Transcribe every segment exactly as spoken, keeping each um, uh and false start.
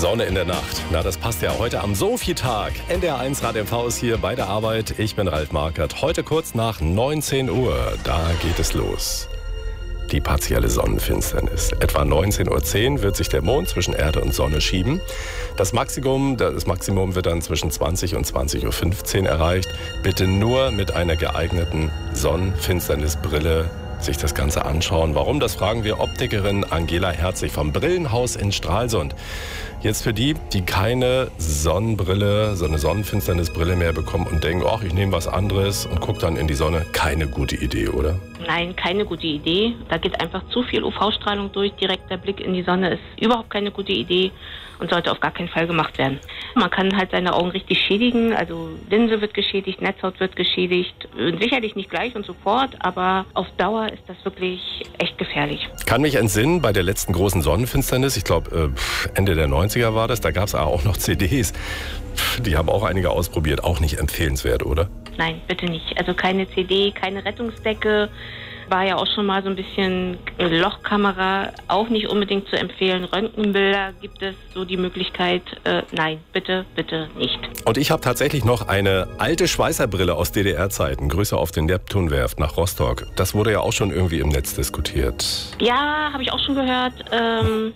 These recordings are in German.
Sonne in der Nacht. Na, das passt ja heute am Sophie-Tag. N D R eins Radio M V ist hier bei der Arbeit. Ich bin Ralf Markert. Heute kurz nach neunzehn Uhr, da geht es los. Die partielle Sonnenfinsternis. Etwa neunzehn Uhr zehn wird sich der Mond zwischen Erde und Sonne schieben. Das Maximum, das Maximum wird dann zwischen zwanzig und zwanzig Uhr fünfzehn erreicht. Bitte nur mit einer geeigneten Sonnenfinsternisbrille sich das Ganze anschauen. Warum? Das fragen wir Optikerin Angela Herzig vom Brillenhaus in Stralsund. Jetzt für die, die keine Sonnenbrille, so eine Sonnenfinsternisbrille mehr bekommen und denken, ach, ich nehme was anderes und gucke dann in die Sonne. Keine gute Idee, oder? Nein, keine gute Idee. Da geht einfach zu viel U V-Strahlung durch. Direkter Blick in die Sonne ist überhaupt keine gute Idee und sollte auf gar keinen Fall gemacht werden. Man kann halt seine Augen richtig schädigen. Also Linse wird geschädigt, Netzhaut wird geschädigt. Sicherlich nicht gleich und sofort, aber auf Dauer ist das wirklich echt gefährlich. Kann mich entsinnen, bei der letzten großen Sonnenfinsternis, ich glaube Ende der neunziger war das, da gab es auch noch C Ds. Die haben auch einige ausprobiert, auch nicht empfehlenswert, oder? Nein, bitte nicht. Also keine C D, keine Rettungsdecke. War ja auch schon mal so ein bisschen Lochkamera, auch nicht unbedingt zu empfehlen. Röntgenbilder gibt es so die Möglichkeit. Äh, nein, bitte, bitte nicht. Und ich habe tatsächlich noch eine alte Schweißerbrille aus D D R-Zeiten. Grüße auf den Neptunwerft nach Rostock. Das wurde ja auch schon irgendwie im Netz diskutiert. Ja, habe ich auch schon gehört. Ähm...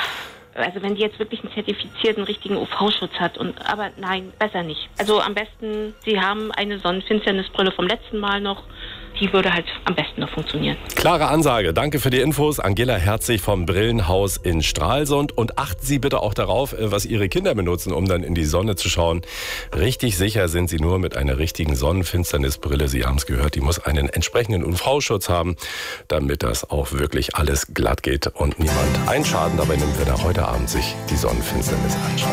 Also wenn die jetzt wirklich einen zertifizierten, richtigen U V-Schutz hat. Und aber nein, besser nicht. Also am besten, Sie haben eine Sonnenfinsternisbrille vom letzten Mal noch. Die würde halt am besten noch funktionieren. Klare Ansage. Danke für die Infos. Angela Herzig vom Brillenhaus in Stralsund. Und achten Sie bitte auch darauf, was Ihre Kinder benutzen, um dann in die Sonne zu schauen. Richtig sicher sind Sie nur mit einer richtigen Sonnenfinsternisbrille. Sie haben es gehört, die muss einen entsprechenden U V-Schutz haben, damit das auch wirklich alles glatt geht und niemand einen Schaden dabei nimmt, wenn er heute Abend sich die Sonnenfinsternis anschaut.